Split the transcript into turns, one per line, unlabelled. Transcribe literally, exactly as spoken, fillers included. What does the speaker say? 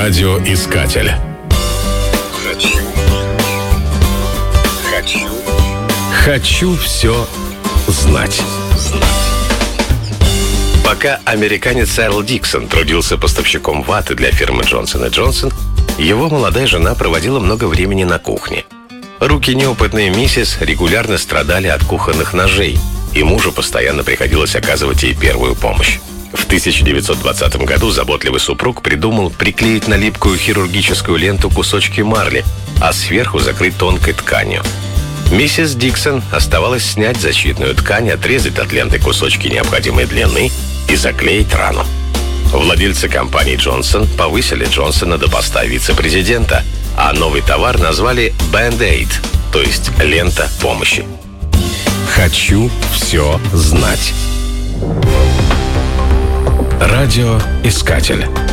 Радиоискатель.
Хочу. Хочу.
Хочу все знать.
Пока американец Эрл Диксон трудился поставщиком ваты для фирмы Джонсон энд Джонсон, его молодая жена проводила много времени на кухне. Руки неопытной миссис регулярно страдали от кухонных ножей, и мужу постоянно приходилось оказывать ей первую помощь. В тысяча девятьсот двадцатом году заботливый супруг придумал приклеить на липкую хирургическую ленту кусочки марли, а сверху закрыть тонкой тканью. Миссис Диксон оставалось снять защитную ткань, отрезать от ленты кусочки необходимой длины и заклеить рану. Владельцы компании Джонсон повысили Джонсона до поста вице-президента, а новый товар назвали Band-Aid, то есть лента помощи.
Хочу все знать. Радиоискатель.